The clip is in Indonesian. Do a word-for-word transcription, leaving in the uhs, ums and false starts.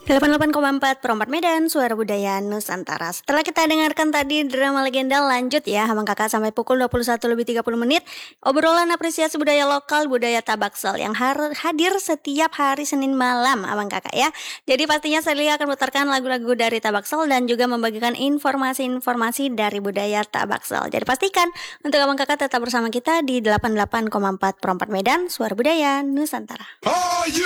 delapan puluh delapan koma empat Perompak Medan, Suara Budaya Nusantara. Setelah kita dengarkan tadi drama legenda, lanjut ya Abang Kakak sampai pukul dua puluh satu lebih tiga puluh menit. Obrolan apresiasi budaya lokal, budaya Tabaksel yang har- hadir setiap hari Senin malam Abang Kakak ya. Jadi pastinya saya akan putarkan lagu-lagu dari Tabaksel dan juga membagikan informasi-informasi dari budaya Tabaksel. Jadi pastikan untuk Abang Kakak tetap bersama kita di delapan puluh delapan koma empat Perompak Medan, Suara Budaya Nusantara. Are you